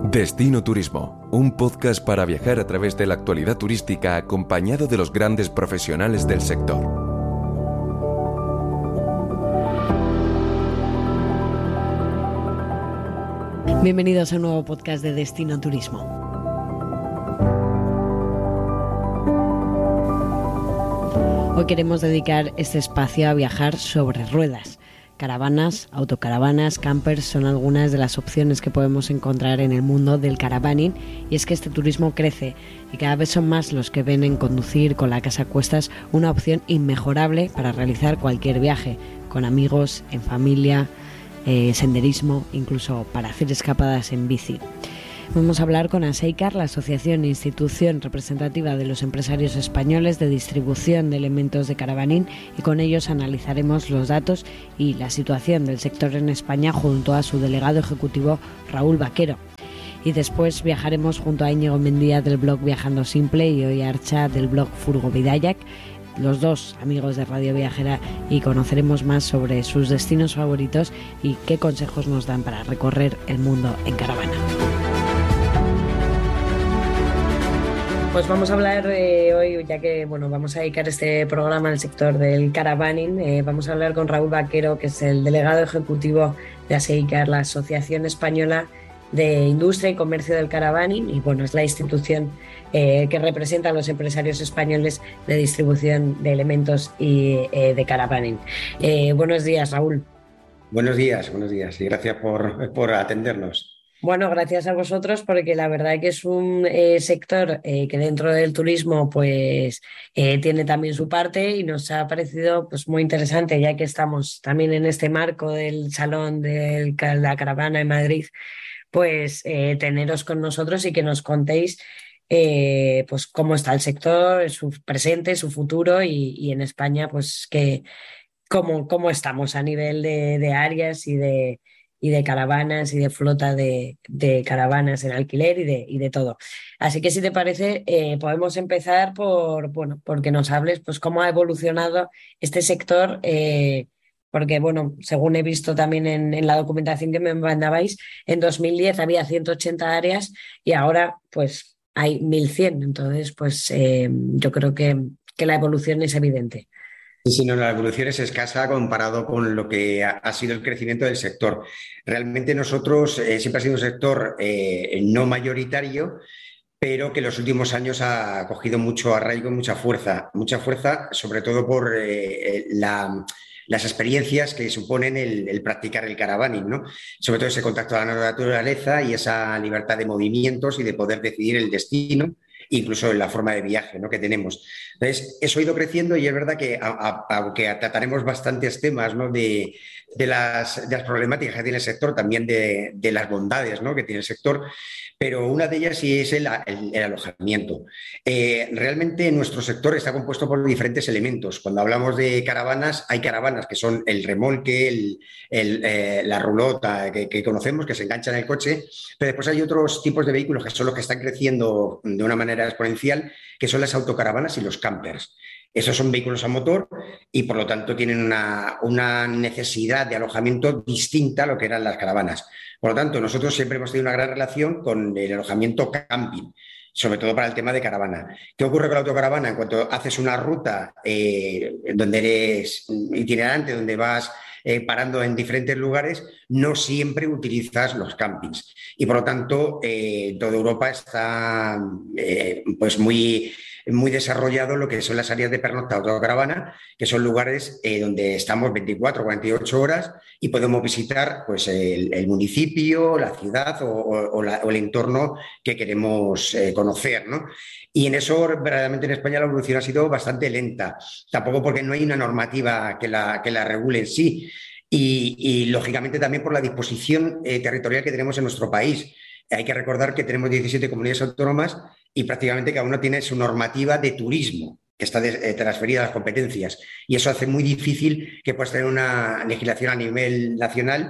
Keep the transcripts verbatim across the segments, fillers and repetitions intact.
Destino Turismo, un podcast para viajar a través de la actualidad turística acompañado de los grandes profesionales del sector. Bienvenidos a un nuevo podcast de Destino Turismo. Hoy queremos dedicar este espacio a viajar sobre ruedas. Caravanas, autocaravanas, campers son algunas de las opciones que podemos encontrar en el mundo del caravaning, y es que este turismo crece y cada vez son más los que ven en conducir con la casa a cuestas una opción inmejorable para realizar cualquier viaje, con amigos, en familia, eh, senderismo, incluso para hacer escapadas en bici. Vamos a hablar con Aseicar, la asociación e institución representativa de los empresarios españoles de distribución de elementos de caravaning, y con ellos analizaremos los datos y la situación del sector en España junto a su delegado ejecutivo Raúl Vaquero. Y después viajaremos junto a Íñigo Mendía del blog Viajando Simple y Oy Archa del blog Furgo Bidayak, los dos amigos de Radio Viajera, y conoceremos más sobre sus destinos favoritos y qué consejos nos dan para recorrer el mundo en caravana. Pues vamos a hablar eh, hoy, ya que bueno, vamos a dedicar este programa al sector del caravaning, eh, vamos a hablar con Raúl Vaquero, que es el delegado ejecutivo de Aseicar, la Asociación Española de Industria y Comercio del Caravaning, y bueno, es la institución eh, que representa a los empresarios españoles de distribución de elementos y eh, de caravaning. Eh, buenos días, Raúl. Buenos días, buenos días y gracias por, por atendernos. Bueno, gracias a vosotros, porque la verdad que es un eh, sector eh, que dentro del turismo pues eh, tiene también su parte, y nos ha parecido pues muy interesante, ya que estamos también en este marco del Salón de la Caravana en Madrid, pues eh, teneros con nosotros y que nos contéis eh, pues cómo está el sector, su presente, su futuro, y, y en España pues que cómo, cómo estamos a nivel de, de áreas y de y de caravanas y de flota de, de caravanas en alquiler y de, y de todo. Así que si te parece, eh, podemos empezar por, bueno, porque nos hables pues cómo ha evolucionado este sector, eh, porque bueno, según he visto también en, en la documentación que me mandabais, en dos mil diez había ciento ochenta áreas y ahora pues hay mil cien, entonces pues eh, yo creo que, que la evolución es evidente. Sí, sí, no, la evolución es escasa comparado con lo que ha, ha sido el crecimiento del sector. Realmente nosotros eh, siempre ha sido un sector eh, no mayoritario, pero que en los últimos años ha cogido mucho arraigo y mucha fuerza. Mucha fuerza, sobre todo por eh, la, las experiencias que suponen el, el practicar el caravaning, ¿no? Sobre todo ese contacto a la naturaleza y esa libertad de movimientos y de poder decidir el destino, incluso en la forma de viaje, ¿no?, que tenemos. Entonces, eso ha ido creciendo, y es verdad que, a, a, aunque trataremos bastantes temas, ¿no?, de, de, las, de las problemáticas que tiene el sector, también de, de las bondades, ¿no?, que tiene el sector, pero una de ellas sí es el, el, el alojamiento. Eh, realmente nuestro sector está compuesto por diferentes elementos. Cuando hablamos de caravanas, hay caravanas que son el remolque, el, el, eh, la rulota que, que conocemos, que se engancha en el coche, pero después hay otros tipos de vehículos que son los que están creciendo de una manera exponencial, que son las autocaravanas y los campers. Esos son vehículos a motor y por lo tanto tienen una, una necesidad de alojamiento distinta a lo que eran las caravanas. Por lo tanto, nosotros siempre hemos tenido una gran relación con el alojamiento camping, sobre todo para el tema de caravana. ¿Qué ocurre con la autocaravana? En cuanto haces una ruta eh, donde eres itinerante, donde vas eh, parando en diferentes lugares, no siempre utilizas los campings. Y por lo tanto, eh, toda Europa está eh, pues muy, muy desarrollado lo que son las áreas de pernocta o autocaravana, que son lugares eh, donde estamos veinticuatro o cuarenta y ocho horas y podemos visitar pues, el, el municipio, la ciudad o, o, o, la, o el entorno que queremos eh, conocer, ¿no? Y en eso, verdaderamente, en España la evolución ha sido bastante lenta. Tampoco porque no hay una normativa que la, que la regule en sí. Y, y, lógicamente, también por la disposición eh, territorial que tenemos en nuestro país. Hay que recordar que tenemos diecisiete comunidades autónomas y prácticamente cada una tiene su normativa de turismo, que está de, eh, transferida a las competencias. Y eso hace muy difícil que puedas tener una legislación a nivel nacional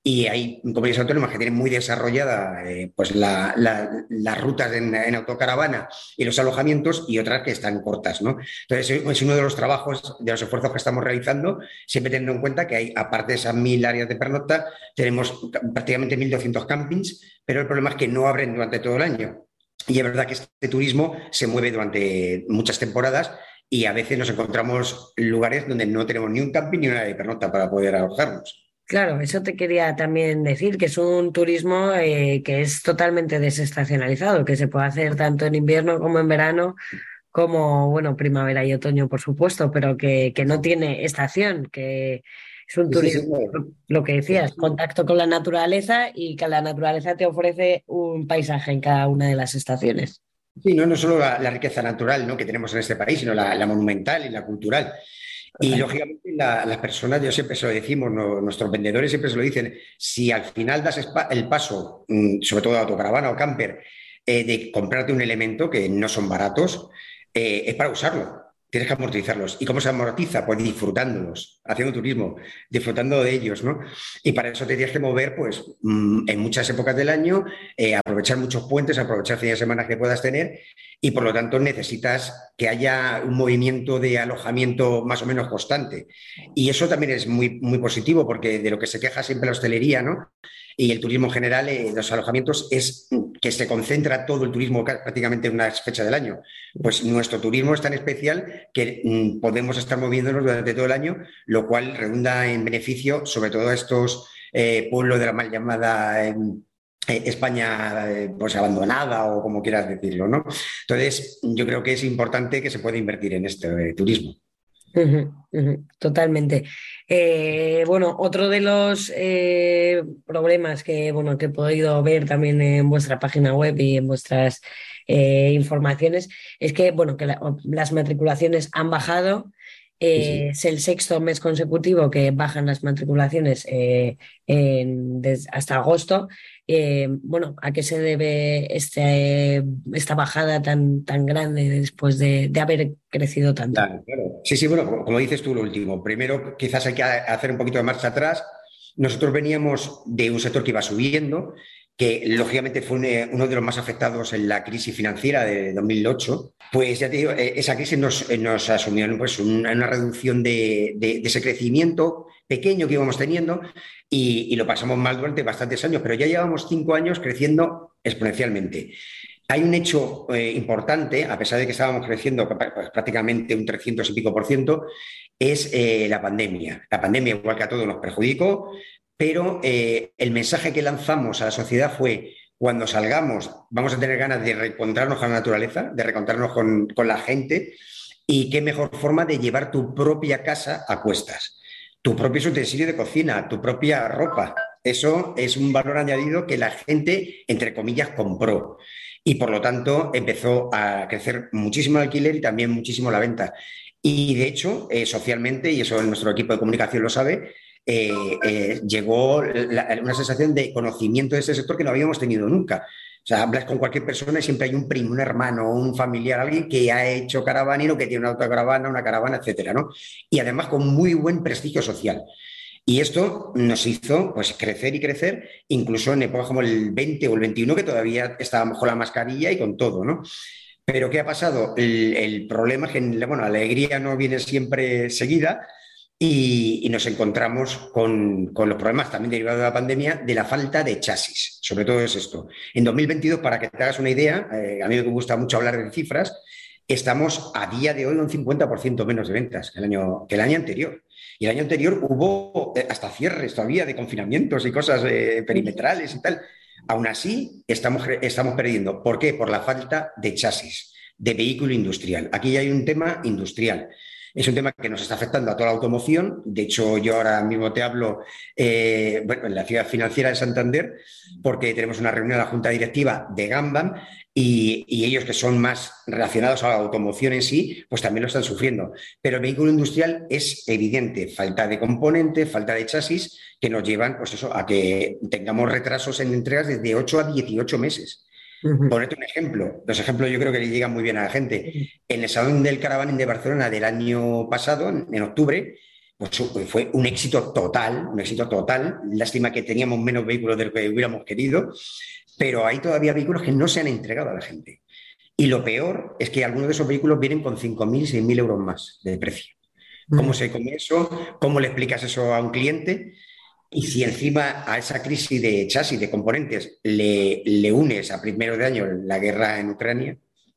y hay comunidades autónomas que tienen muy desarrollada eh, pues la, la, las rutas en, en autocaravana y los alojamientos y otras que están cortas, ¿no? Entonces, es uno de los trabajos, de los esfuerzos que estamos realizando, siempre teniendo en cuenta que hay, aparte de esas mil áreas de pernocta, tenemos prácticamente mil doscientos campings, pero el problema es que no abren durante todo el año. Y es verdad que este turismo se mueve durante muchas temporadas y a veces nos encontramos lugares donde no tenemos ni un camping ni una área de pernocta para poder alojarnos. Claro, eso te quería también decir, que es un turismo eh, que es totalmente desestacionalizado, que se puede hacer tanto en invierno como en verano, como, bueno, primavera y otoño, por supuesto, pero que, que no tiene estación, que es un Sí, sí, turismo, sí, no. lo que decías, contacto con la naturaleza y que la naturaleza te ofrece un paisaje en cada una de las estaciones. Sí, no, no solo la, la riqueza natural, ¿no?, que tenemos en este país, sino la, la monumental y la cultural. Y Total. lógicamente la- las personas, yo siempre se lo decimos, no- nuestros vendedores siempre se lo dicen, si al final das espa- el paso, mm, sobre todo de autocaravana o camper, eh, de comprarte un elemento que no son baratos, eh, es para usarlo. Tienes que amortizarlos. ¿Y cómo se amortiza? Pues disfrutándolos, haciendo turismo, disfrutando de ellos, ¿no? Y para eso te tienes que mover, pues, mm, en muchas épocas del año, eh, aprovechar muchos puentes, aprovechar fines de semana que puedas tener y por lo tanto necesitas que haya un movimiento de alojamiento más o menos constante. Y eso también es muy, muy positivo porque de lo que se queja siempre la hostelería, ¿no?, y el turismo en general, eh, los alojamientos, es que se concentra todo el turismo prácticamente en una fecha del año. Pues nuestro turismo es tan especial que mm, podemos estar moviéndonos durante todo el año, lo cual redunda en beneficio sobre todo a estos eh, pueblos de la mal llamada eh, eh, España eh, pues abandonada o como quieras decirlo, ¿no? Entonces, yo creo que es importante que se pueda invertir en este eh, turismo. Ujú, ujú, totalmente. Eh, bueno, otro de los eh, problemas que, bueno, que he podido ver también en vuestra página web y en vuestras eh, informaciones es que, bueno, que la- las matriculaciones han bajado. Sí, Eh, sí. es el sexto mes consecutivo que bajan las matriculaciones eh, en- des- hasta agosto. Eh, bueno, ¿a qué se debe este, esta bajada tan, tan grande después de, de haber crecido tanto? Claro, claro. Sí, sí, bueno, como como dices tú lo último, primero quizás hay que a- hacer un poquito de marcha atrás. Nosotros veníamos de un sector que iba subiendo, que lógicamente fue un, eh, uno de los más afectados en la crisis financiera de dos mil ocho. Pues ya te digo, eh, esa crisis nos, eh, nos asumió, ¿no?, pues una, una reducción de, de- de ese crecimiento pequeño que íbamos teniendo y, y lo pasamos mal durante bastantes años, pero ya llevamos cinco años creciendo exponencialmente. Hay un hecho eh, importante, a pesar de que estábamos creciendo pues, prácticamente un trescientos y pico por ciento, es eh, la pandemia. La pandemia, igual que a todos, nos perjudicó, pero eh, el mensaje que lanzamos a la sociedad fue: cuando salgamos, vamos a tener ganas de reencontrarnos con la naturaleza, de reencontrarnos con, con la gente, y qué mejor forma de llevar tu propia casa a cuestas, tu propio utensilio de cocina, tu propia ropa. Eso es un valor añadido que la gente, entre comillas, compró. Y por lo tanto empezó a crecer muchísimo el alquiler y también muchísimo la venta. Y de hecho, eh, socialmente, y eso nuestro equipo de comunicación lo sabe, eh, eh, llegó la, una sensación de conocimiento de este sector que no habíamos tenido nunca. O sea, hablas con cualquier persona y siempre hay un primo, un hermano, un familiar, alguien que ha hecho caravanero, que tiene una autocaravana, una caravana, etcétera, ¿no? Y además con muy buen prestigio social. Y esto nos hizo pues crecer y crecer, incluso en épocas como el veinte o el veintiuno, que todavía estábamos con la mascarilla y con todo, ¿no? Pero ¿qué ha pasado? El, el problema es que, bueno, la alegría no viene siempre seguida y, y nos encontramos con, con, los problemas también derivados de la pandemia, de la falta de chasis. Sobre todo es esto. En dos mil veintidós, para que te hagas una idea, eh, a mí me gusta mucho hablar de cifras, estamos a día de hoy un cincuenta por ciento menos de ventas que el año, que el año anterior. Y el año anterior hubo hasta cierres todavía de confinamientos y cosas eh, perimetrales y tal. Aún así, estamos, estamos perdiendo. ¿Por qué? Por la falta de chasis, de vehículo industrial. Aquí ya hay un tema industrial. Es un tema que nos está afectando a toda la automoción. De hecho, yo ahora mismo te hablo eh, bueno, en la ciudad financiera de Santander, porque tenemos una reunión de la Junta Directiva de Gambam y, y ellos, que son más relacionados a la automoción en sí, pues también lo están sufriendo. Pero el vehículo industrial es evidente, falta de componentes, falta de chasis, que nos llevan pues eso, a que tengamos retrasos en entregas desde ocho a dieciocho meses. Ujú. Ponerte un ejemplo. Los ejemplos yo creo que le llegan muy bien a la gente. En el Salón del Caravaning de Barcelona del año pasado, en, en octubre, pues fue un éxito total, un éxito total. Lástima que teníamos menos vehículos de lo que hubiéramos querido, pero hay todavía vehículos que no se han entregado a la gente. Y lo peor es que algunos de esos vehículos vienen con cinco mil, seis mil euros más de precio. ¿Cómo se come eso? ¿Cómo le explicas eso a un cliente? Y si encima a esa crisis de chasis, de componentes, le, le unes a primero de año la guerra en Ucrania,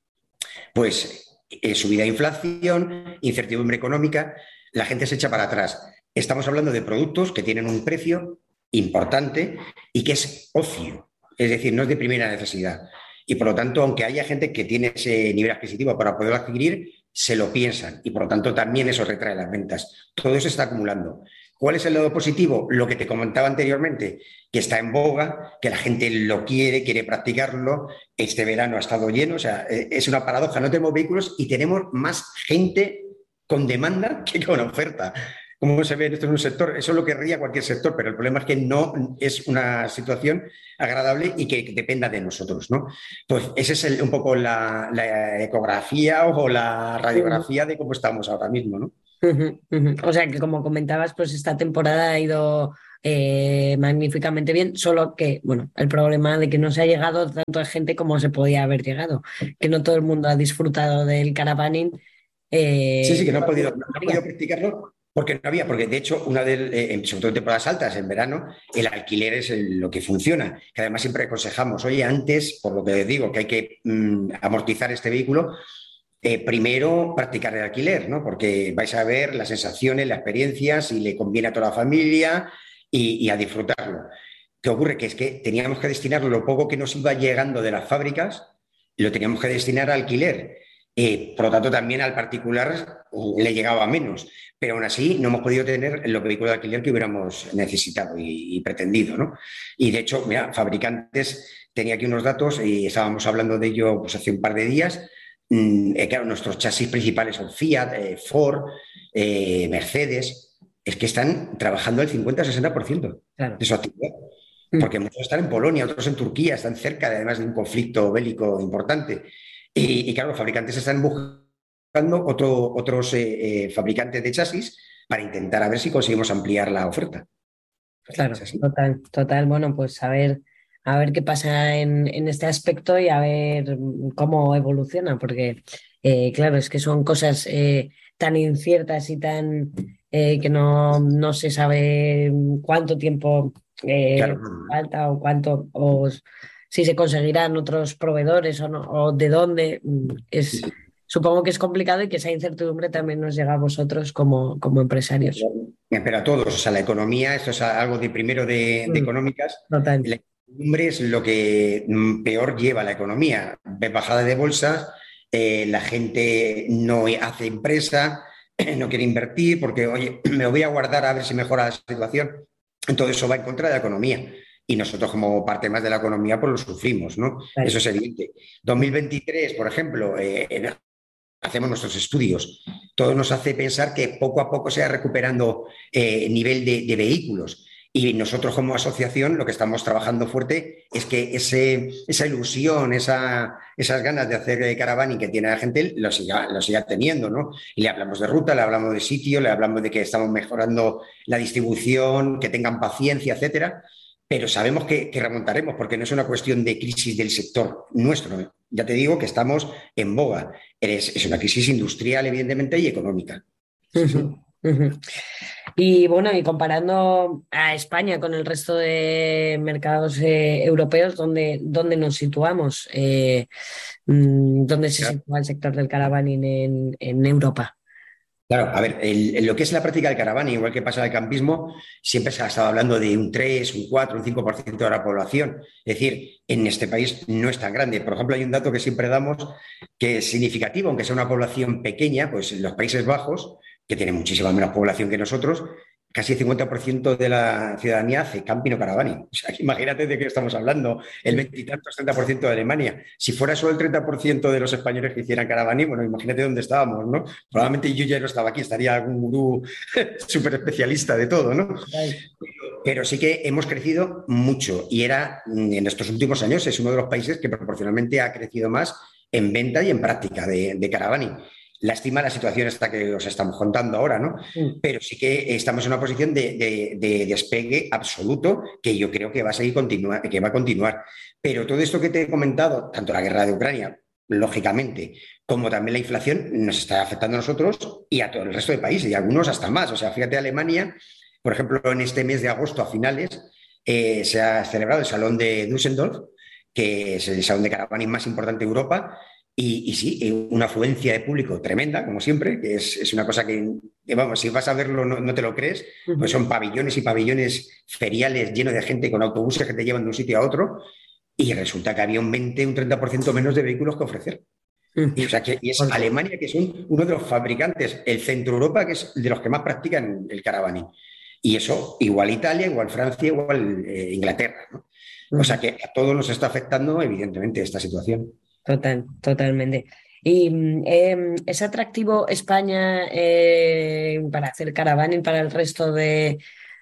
pues eh, subida de inflación, incertidumbre económica, la gente se echa para atrás. Estamos hablando de productos que tienen un precio importante y que es ocio, es decir, no es de primera necesidad. Y por lo tanto, aunque haya gente que tiene ese nivel adquisitivo para poderlo adquirir, se lo piensan y por lo tanto también eso retrae las ventas. Todo eso se está acumulando. ¿Cuál es el lado positivo? Lo que te comentaba anteriormente, que está en boga, que la gente lo quiere, quiere practicarlo. Este verano ha estado lleno, o sea, es una paradoja. No tenemos vehículos y tenemos más gente con demanda que con oferta. ¿Cómo se ve esto en un sector? Eso es lo que ría cualquier sector, pero el problema es que no es una situación agradable y que dependa de nosotros, ¿no? Pues esa es el, un poco la, la ecografía o la radiografía de cómo estamos ahora mismo, ¿no? Uh-huh, uh-huh. O sea que, como comentabas, pues esta temporada ha ido eh, magníficamente bien, solo que, bueno, el problema de que no se ha llegado tanta gente como se podía haber llegado, que no todo el mundo ha disfrutado del caravaning. Eh, sí, sí, que no ha podido, no ha podido practicarlo porque no había, porque de hecho, una de, eh, sobre todo en temporadas altas, en verano, el alquiler es el, lo que funciona, que además siempre aconsejamos, oye, antes, por lo que les digo, que hay que mm, amortizar este vehículo, Eh, primero, practicar el alquiler, ¿no? Porque vais a ver las sensaciones, las experiencias, si le conviene a toda la familia y, y a disfrutarlo. ¿Qué ocurre? Que es que teníamos que destinar lo poco que nos iba llegando de las fábricas, lo teníamos que destinar al alquiler. Eh, por lo tanto, también al particular le llegaba menos. Pero aún así, no hemos podido tener los vehículos de alquiler que hubiéramos necesitado y, y pretendido, ¿no? Y de hecho, mira, fabricantes, tenía aquí unos datos y estábamos hablando de ello pues, hace un par de días. Eh, claro, nuestros chasis principales son Fiat, eh, Ford, eh, Mercedes, es que están trabajando el cincuenta a sesenta por ciento claro. de su actividad, porque muchos están en Polonia, otros en Turquía, están cerca además de un conflicto bélico importante. Y, y claro, los fabricantes están buscando otro, otros eh, eh, fabricantes de chasis para intentar a ver si conseguimos ampliar la oferta. Claro, total, total. Bueno, pues a ver... a ver qué pasa en, en este aspecto y a ver cómo evoluciona, porque eh, claro, es que son cosas eh, tan inciertas y tan eh, que no, no se sabe cuánto tiempo eh, claro. falta o cuánto, o si se conseguirán otros proveedores o no, o de dónde. Es, sí. Supongo que es complicado y que esa incertidumbre también nos llega a vosotros como, como empresarios. Pero a todos, o sea, la economía, esto es algo de primero de, de económicas. Total. La incertidumbre es lo que peor lleva la economía. Ves bajada de bolsas, eh, la gente no hace empresa, no quiere invertir porque, oye, me voy a guardar a ver si mejora la situación. Entonces eso va en contra de la economía. Y nosotros como parte más de la economía pues lo sufrimos, ¿no? Vale. Eso es evidente. dos mil veintitrés, por ejemplo, eh, hacemos nuestros estudios. Todo nos hace pensar que poco a poco se va recuperando eh, nivel de, de vehículos. Y nosotros como asociación lo que estamos trabajando fuerte es que ese, esa ilusión, esa, esas ganas de hacer caravaning que tiene la gente lo siga, lo siga teniendo, ¿no? Y le hablamos de ruta, le hablamos de sitio, le hablamos de que estamos mejorando la distribución, que tengan paciencia, etcétera. Pero sabemos que, que remontaremos porque no es una cuestión de crisis del sector nuestro. Ya te digo que estamos en boga. Es, es una crisis industrial, evidentemente, y económica. Uh-huh, uh-huh. Y bueno, y comparando a España con el resto de mercados eh, europeos, ¿dónde, dónde nos situamos? Eh, ¿Dónde se claro. sitúa el sector del caravaning en, en Europa? Claro, a ver, el, lo que es la práctica del caravaning, igual que pasa en el campismo, siempre se ha estado hablando de un tres, un cuatro, un cinco por ciento de la población. Es decir, en este país no es tan grande. Por ejemplo, hay un dato que siempre damos que es significativo, aunque sea una población pequeña, pues en los Países Bajos, que tienen muchísima menos población que nosotros, casi el cincuenta por ciento de la ciudadanía hace camping o caravaning. O sea, imagínate de qué estamos hablando, el veintitantos, treinta por ciento de Alemania. Si fuera solo el treinta por ciento de los españoles que hicieran caravaning, bueno, imagínate dónde estábamos, ¿no? Probablemente yo ya no estaba aquí, estaría algún gurú súper especialista de todo, ¿no? Pero sí que hemos crecido mucho y era, en estos últimos años, es uno de los países que proporcionalmente ha crecido más en venta y en práctica de, de caravaning. Lástima la situación esta que os estamos contando ahora, ¿no? Mm. Pero sí que estamos en una posición de, de, de despegue absoluto que yo creo que va a seguir continua, que va a continuar. Pero todo esto que te he comentado, tanto la guerra de Ucrania, lógicamente, como también la inflación, nos está afectando a nosotros y a todo el resto de países, y algunos hasta más. O sea, fíjate, Alemania, por ejemplo, en este mes de agosto a finales, eh, se ha celebrado el Salón de Düsseldorf, que es el salón de caravaning más importante de Europa. Y, y sí, una afluencia de público tremenda, como siempre, que es, es una cosa que, que, vamos, si vas a verlo no, no te lo crees, pues son pabellones y pabellones feriales llenos de gente con autobuses que te llevan de un sitio a otro, y resulta que había un veinte, un treinta por ciento menos de vehículos que ofrecer. Y, o sea, que, y es Alemania, que es un, uno de los fabricantes, el Centro Europa, que es de los que más practican el caravaning. Y eso, igual Italia, igual Francia, igual eh, Inglaterra, ¿no? O sea que a todos nos está afectando, evidentemente, esta situación. Total, totalmente. ¿Y eh, es atractivo España eh, para hacer caravaning para el resto de,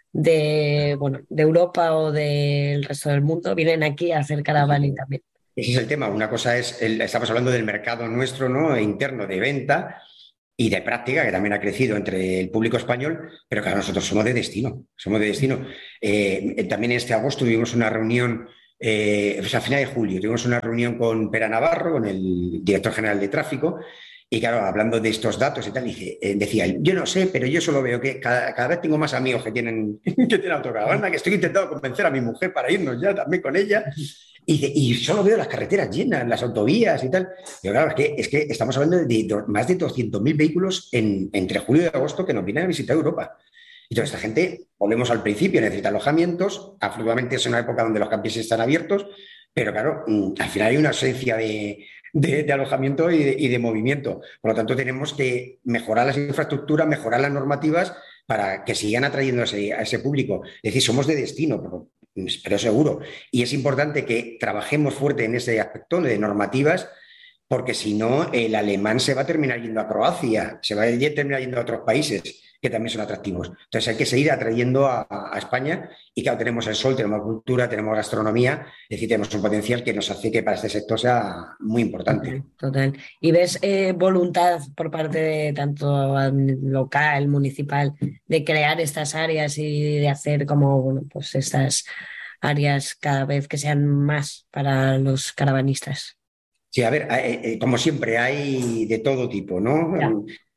de, bueno, de Europa o del resto del mundo? ¿Vienen aquí a hacer caravaning también? Ese es el tema. Una cosa es, el, estamos hablando del mercado nuestro, ¿no? Interno de venta y de práctica, que también ha crecido entre el público español, pero claro, nosotros somos de destino, somos de destino. Eh, también este agosto tuvimos una reunión, eh, pues a finales de julio, tuvimos una reunión con Pera Navarro, con el director general de tráfico, y claro, hablando de estos datos y tal, dice, eh, decía, yo no sé, pero yo solo veo que cada, cada vez tengo más amigos que tienen, que tienen autocaravana, que estoy intentando convencer a mi mujer para irnos ya también con ella. Y, de, y solo veo las carreteras llenas, las autovías y tal. Pero claro, es que, es que estamos hablando de, de más de doscientos mil vehículos en, entre julio y agosto que nos vienen a visitar Europa. Y toda esta gente, volvemos al principio, necesita alojamientos. Absolutamente es una época donde los campings están abiertos, pero claro, al final hay una ausencia de, de, de alojamiento y de, y de movimiento. Por lo tanto, tenemos que mejorar las infraestructuras, mejorar las normativas para que sigan atrayendo a ese, a ese público. Es decir, somos de destino, pero, pero seguro. Y es importante que trabajemos fuerte en ese aspecto de normativas, porque si no, el alemán se va a terminar yendo a Croacia, se va a terminar yendo a otros países que también son atractivos. Entonces hay que seguir atrayendo a, a España y claro, tenemos el sol, tenemos cultura, tenemos gastronomía, es decir, tenemos un potencial que nos hace que para este sector sea muy importante. Total. total. ¿Y ves eh, voluntad por parte de tanto local, municipal, de crear estas áreas y de hacer como, bueno, pues estas áreas cada vez que sean más para los caravanistas? Sí, a ver, eh, como siempre, hay de todo tipo, ¿no? Ya.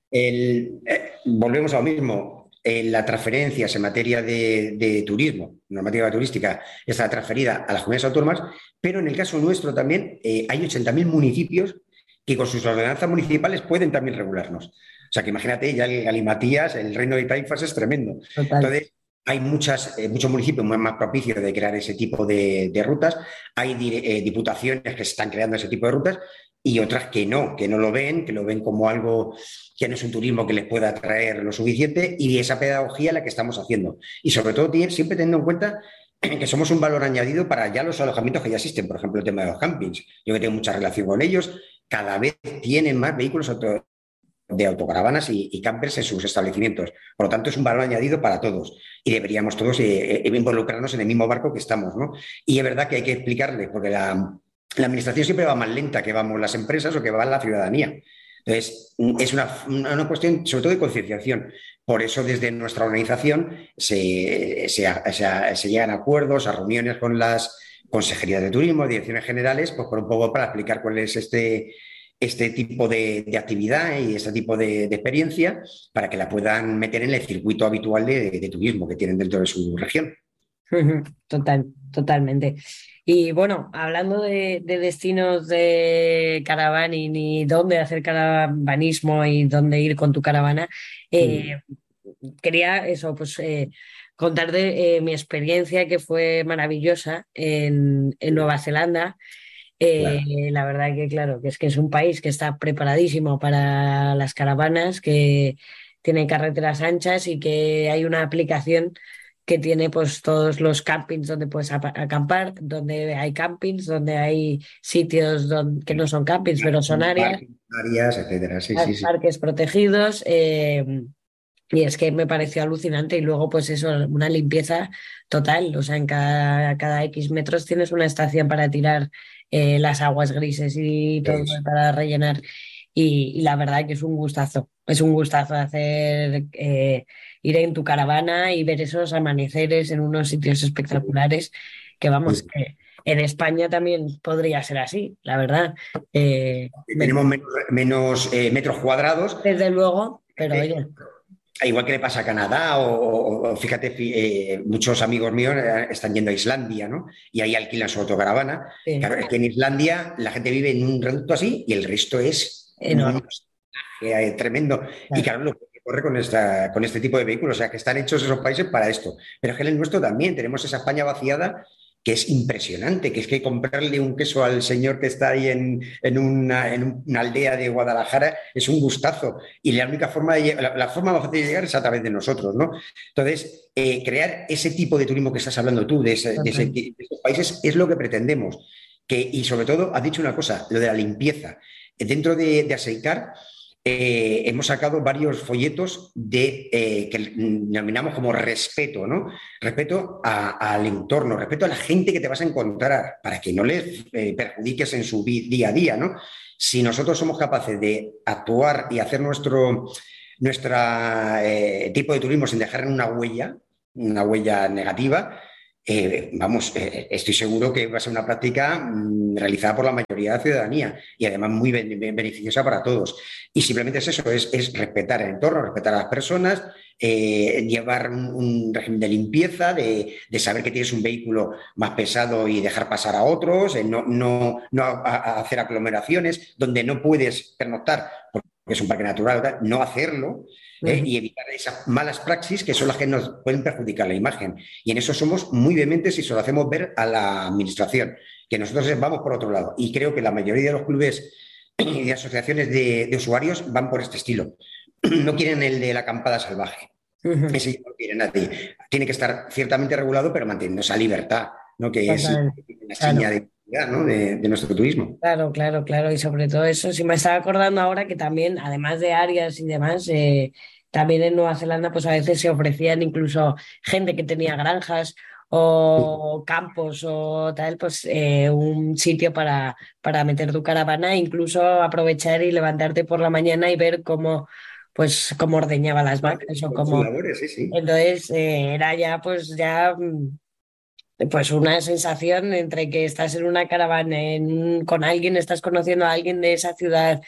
El, eh, volvemos a lo mismo. Eh, la transferencia en materia de, de turismo, normativa turística, está transferida a las comunidades autónomas, pero en el caso nuestro también eh, hay ochenta mil municipios que con sus ordenanzas municipales pueden también regularnos. O sea, que imagínate, ya el Galimatías, el Reino de Taifas es tremendo. Total. Entonces, hay muchas, eh, muchos municipios más, más propicios de crear ese tipo de, de rutas. Hay eh, diputaciones que se están creando ese tipo de rutas y otras que no, que no lo ven, que lo ven como algo que no es un turismo que les pueda atraer lo suficiente, y esa pedagogía la que estamos haciendo. Y sobre todo siempre teniendo en cuenta que somos un valor añadido para ya los alojamientos que ya existen. Por ejemplo, el tema de los campings. Yo que tengo mucha relación con ellos, cada vez tienen más vehículos auto de autocaravanas y, y campers en sus establecimientos. Por lo tanto, es un valor añadido para todos y deberíamos todos eh, eh, involucrarnos en el mismo barco que estamos, ¿no? Y es verdad que hay que explicarle, porque la, la administración siempre va más lenta que vamos las empresas o que va la ciudadanía. Entonces, es una, una cuestión sobre todo de concienciación. Por eso, desde nuestra organización se, se, se, se llegan a acuerdos, a reuniones con las consejerías de turismo, direcciones generales, pues por un poco para explicar cuál es este... este tipo de, de actividad y este tipo de, de experiencia para que la puedan meter en el circuito habitual de, de turismo que tienen dentro de su región. Total, totalmente. Y bueno, hablando de, de destinos de caravaning y dónde hacer caravanismo y dónde ir con tu caravana, eh, mm. quería eso, pues eh, contarte eh, mi experiencia, que fue maravillosa en, en Nueva Zelanda. Eh, claro. La verdad que claro, que es que es un país que está preparadísimo para las caravanas, que tiene carreteras anchas y que hay una aplicación que tiene pues todos los campings donde puedes acampar, donde hay campings, donde hay sitios donde, que no son campings, pero son áreas, áreas, etcétera. Sí, sí, sí. Parques protegidos. Eh, Y es que me pareció alucinante. Y luego, pues eso, una limpieza total. O sea, en cada, cada X metros tienes una estación para tirar eh, las aguas grises y todo Eso. para rellenar. y, y la verdad que es un gustazo, es un gustazo hacer eh, ir en tu caravana y ver esos amaneceres en unos sitios espectaculares que vamos, que en España también podría ser así, la verdad. Eh, me- Tenemos menos, menos, eh, metros cuadrados. desde luego, pero eh, oye, Igual que le pasa a Canadá, o, o- o fíjate, fi- eh, muchos amigos míos eh, están yendo a Islandia, ¿no? Y ahí alquilan su autocaravana. sí, Claro, es que en Islandia la gente vive en un reducto así y el resto es un enorme. eh, tremendo. Y Claro. claro, lo que corre con, esta, con este tipo de vehículos, o sea, que están hechos esos países para esto. Pero es que en el nuestro también tenemos esa España vaciada que es impresionante, que es que comprarle un queso al señor que está ahí en, en, una, en una aldea de Guadalajara es un gustazo. Y la única forma de la, la forma más fácil de llegar es a través de nosotros, ¿no? Entonces, eh, crear ese tipo de turismo que estás hablando tú, de, ese, de, ese, de esos países, es lo que pretendemos. Que, y sobre todo, has dicho una cosa, lo de la limpieza. Dentro de, de Aseicar, eh, hemos sacado varios folletos de, eh, que denominamos como respeto, ¿no? Respeto a, al entorno, respeto a la gente que te vas a encontrar, para que no les eh, perjudiques en su día a día, ¿no? Si nosotros somos capaces de actuar y hacer nuestro nuestra, eh, tipo de turismo sin dejar una huella, una huella negativa, eh, vamos, eh, estoy seguro que va a ser una práctica mmm, realizada por la mayoría de la ciudadanía y además muy ben beneficiosa para todos. Y simplemente es eso, es, es respetar el entorno, respetar a las personas, eh, llevar un, un, régimen de limpieza, de, de, saber que tienes un vehículo más pesado y dejar pasar a otros, eh, no, no, no a, a hacer aglomeraciones donde no puedes pernoctar porque es un parque natural, no hacerlo. ¿eh? Y evitar esas malas praxis que son las que nos pueden perjudicar la imagen. Y en eso somos muy vehementes y se lo hacemos ver a la administración, que nosotros vamos por otro lado. Y creo que la mayoría de los clubes y de asociaciones de, de usuarios van por este estilo. No quieren el de la acampada salvaje. Uh-huh. Ese no quiere nadie. Tiene que estar ciertamente regulado, pero manteniendo esa libertad, ¿no? Que es la seña de ¿no? De, de nuestro turismo. Claro, claro, claro. Y sobre todo eso, si me estaba acordando ahora que también, además de áreas y demás, eh, también en Nueva Zelanda, pues a veces se ofrecían incluso gente que tenía granjas o campos o tal, pues eh, un sitio para, para meter tu caravana e incluso aprovechar y levantarte por la mañana y ver cómo, pues, cómo ordeñaba las vacas o cómo. Labores, sí, sí. Entonces eh, era ya, pues ya. Pues una sensación entre que estás en una caravana en, con alguien, estás conociendo a alguien de esa ciudad,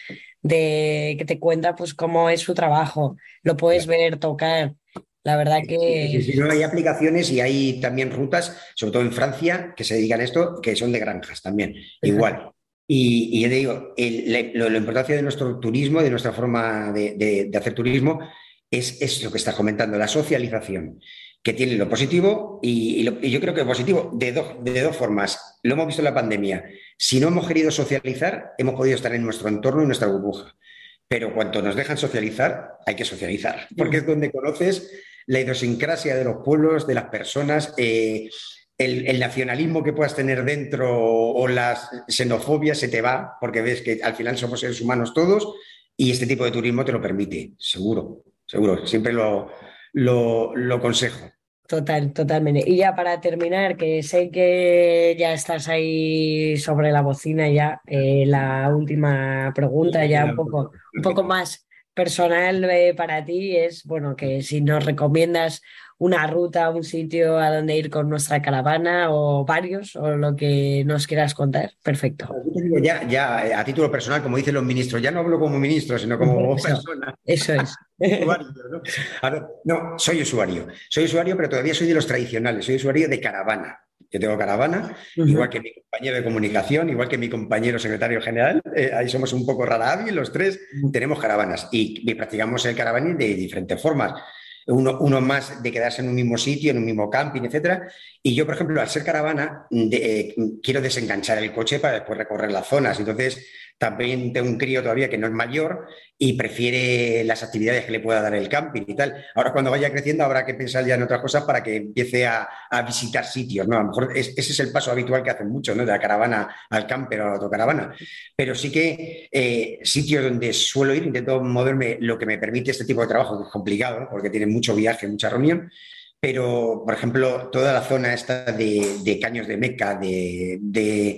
de que te cuenta pues cómo es su trabajo, lo puedes claro. ver, tocar. La verdad que... Sí, sí, sí, no, hay aplicaciones y hay también rutas, sobre todo en Francia, que se dedican a esto, que son de granjas también, igual. Y, y yo te digo, el, lo, la importancia de nuestro turismo, de nuestra forma de, de, de hacer turismo, es, es lo que estás comentando, la socialización, que tiene lo positivo y, y, lo, y yo creo que lo positivo de, do, de dos formas. Lo hemos visto en la pandemia. Si no hemos querido socializar, hemos podido estar en nuestro entorno y nuestra burbuja. Pero cuando nos dejan socializar, hay que socializar, porque es donde conoces la idiosincrasia de los pueblos, de las personas, eh, el, el nacionalismo que puedas tener dentro o, o la xenofobia se te va, porque ves que al final somos seres humanos todos y este tipo de turismo te lo permite, seguro, seguro, siempre lo, lo, lo aconsejo. Total, totalmente. Y ya para terminar, que sé que ya estás ahí sobre la bocina ya, eh, la última pregunta ya un poco, un poco más personal eh, para ti es, bueno, que si nos recomiendas una ruta, un sitio a donde ir con nuestra caravana o varios o lo que nos quieras contar, perfecto. Ya, ya a título personal, como dicen los ministros, ya no hablo como ministro, sino como eso, persona. Eso es. Usuario, ¿no? A ver, no, soy usuario. Soy usuario, pero todavía soy de los tradicionales. Soy usuario de caravana. Yo tengo caravana, uh-huh. igual que mi compañero de comunicación, igual que mi compañero secretario general. Eh, ahí somos un poco rara avis, los tres uh-huh. tenemos caravanas y, y practicamos el caravaning de diferentes formas. Uno, uno más de quedarse en un mismo sitio, en un mismo camping, etcétera. Y yo, por ejemplo, al ser caravana, de, eh, quiero desenganchar el coche para después recorrer las zonas. Entonces, también tengo un crío todavía que no es mayor y prefiere las actividades que le pueda dar el camping y tal. Ahora, cuando vaya creciendo, habrá que pensar ya en otras cosas para que empiece a, a visitar sitios, ¿no? A lo mejor es, ese es el paso habitual que hacen muchos, ¿no? De la caravana al camper o a la autocaravana. Pero sí que eh, sitios donde suelo ir, intento moverme lo que me permite este tipo de trabajo, que es complicado, ¿no? Porque tiene mucho viaje, mucha reunión. Pero, por ejemplo, toda la zona esta de, de Caños de Meca, de... de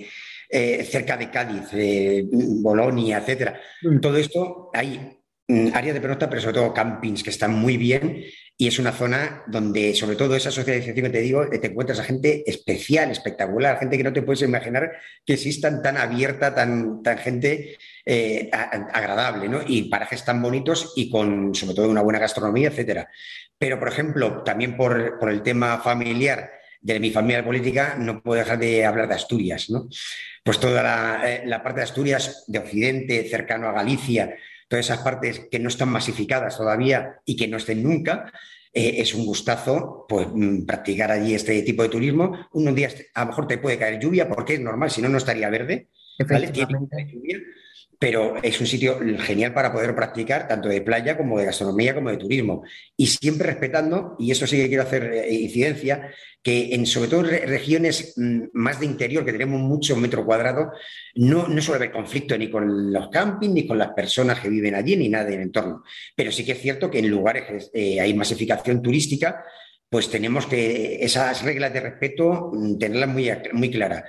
eh, cerca de Cádiz, eh, Bolonia, etcétera. Mm. Todo esto hay áreas de pernocta, pero sobre todo campings que están muy bien y es una zona donde, sobre todo esa socialización que te digo, te encuentras a gente especial, espectacular, gente que no te puedes imaginar que existan tan abierta, tan, tan gente eh, agradable, ¿no? Y parajes tan bonitos y con, sobre todo, una buena gastronomía, etcétera. Pero, por ejemplo, también por, por el tema familiar de mi familia política, no puedo dejar de hablar de Asturias, ¿no? Pues toda la, eh, la parte de Asturias, de Occidente, cercano a Galicia, todas esas partes que no están masificadas todavía y que no estén nunca, eh, es un gustazo pues, practicar allí este tipo de turismo. Unos días a lo mejor te puede caer lluvia porque es normal, si no, no estaría verde, ¿vale? Tiene lluvia, pero es un sitio genial para poder practicar tanto de playa como de gastronomía como de turismo. Y siempre respetando, y eso sí que quiero hacer eh, incidencia, que en sobre todo re regiones mm, más de interior, que tenemos mucho metro cuadrado, no, no suele haber conflicto ni con los campings, ni con las personas que viven allí, ni nada en el entorno. Pero sí que es cierto que en lugares que eh, hay masificación turística, pues tenemos que esas reglas de respeto mm, tenerlas muy, muy claras.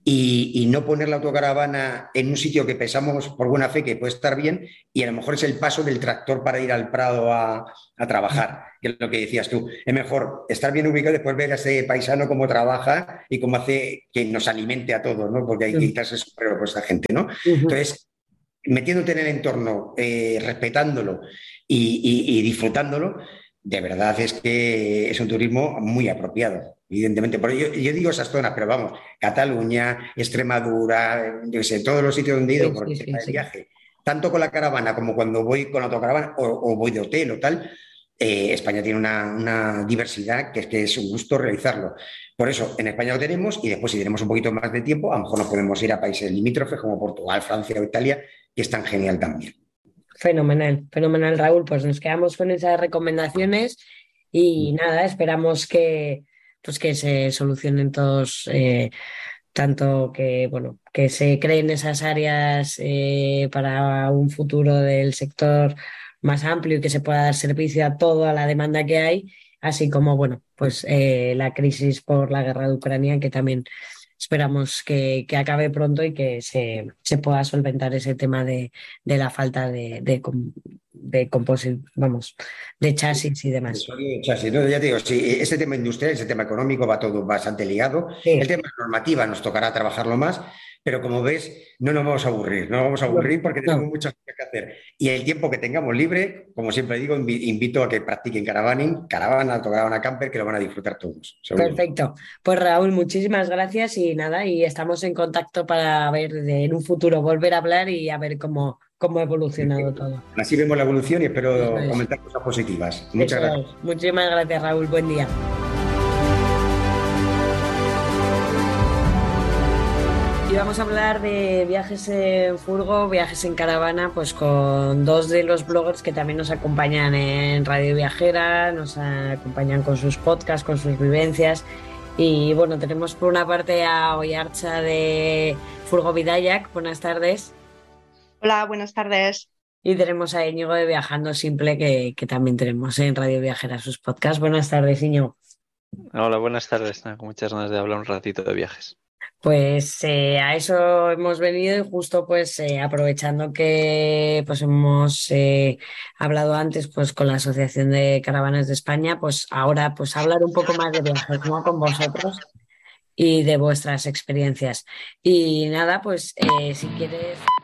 Y, y no poner la autocaravana en un sitio que pensamos por buena fe que puede estar bien y a lo mejor es el paso del tractor para ir al Prado a, a trabajar, que es lo que decías tú. Es mejor estar bien ubicado y después ver a ese paisano cómo trabaja y cómo hace que nos alimente a todos, ¿no? Porque hay que quitarse el sombrero por esta gente, ¿no? Uh-huh. Entonces, metiéndote en el entorno, eh, respetándolo y, y, y disfrutándolo, de verdad es que es un turismo muy apropiado, evidentemente. Pero yo, yo digo esas zonas, pero vamos, Cataluña, Extremadura, yo sé, todos los sitios donde he ido sí, por sí, sí, el viaje, sí. Tanto con la caravana como cuando voy con la autocaravana o, o voy de hotel o tal, eh, España tiene una, una diversidad que es que es un gusto realizarlo. Por eso, en España lo tenemos y después si tenemos un poquito más de tiempo, a lo mejor nos podemos ir a países limítrofes como Portugal, Francia o Italia, que están genial también. Fenomenal, fenomenal, Raúl. Pues nos quedamos con esas recomendaciones y nada, esperamos que, pues que se solucionen todos, eh, tanto que, bueno, que se creen esas áreas eh, para un futuro del sector más amplio y que se pueda dar servicio a toda la demanda que hay, así como, bueno, pues eh, la crisis por la guerra de Ucrania, que también esperamos que, que acabe pronto y que se, se pueda solventar ese tema de, de la falta de, de, de composit, vamos, de chasis y demás. De chasis, ¿no? Ya te digo, sí, ese tema industrial, ese tema económico va todo bastante ligado. Sí. El tema normativa nos tocará trabajarlo más, pero como ves, no nos vamos a aburrir, no nos vamos a aburrir porque tenemos no. muchas cosas que hacer. Y el tiempo que tengamos libre, como siempre digo, invito a que practiquen caravaning, caravana, autocaravana camper, que lo van a disfrutar todos. Seguro. Perfecto. Pues Raúl, muchísimas gracias y nada, y estamos en contacto para ver de, en un futuro volver a hablar y a ver cómo, cómo ha evolucionado todo. Así vemos la evolución y espero comentar cosas positivas. Muchas Eso gracias. Es. Muchísimas gracias, Raúl. Buen día. Y vamos a hablar de viajes en furgo, viajes en caravana, pues con dos de los bloggers que también nos acompañan en Radio Viajera, nos acompañan con sus podcasts, con sus vivencias. Y bueno, tenemos por una parte a Oyartza de Furgo Bidayak. Buenas tardes. Hola, buenas tardes. Y tenemos a Íñigo de Viajando Simple, que, que también tenemos en Radio Viajera sus podcasts. Buenas tardes, Íñigo. Hola, buenas tardes. Con muchas ganas de hablar un ratito de viajes. Pues eh, a eso hemos venido y justo pues eh, aprovechando que pues hemos eh, hablado antes pues con la Asociación de Caravanas de España, pues ahora pues hablar un poco más de viajes, ¿no? Con vosotros y de vuestras experiencias. Y nada, pues eh, si quieres...